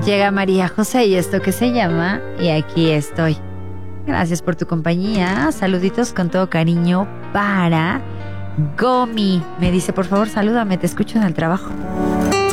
Llega María José y esto que se llama Y aquí estoy. Gracias por tu compañía. Saluditos con todo cariño para Gomi. Me dice, por favor, salúdame, te escucho en el trabajo.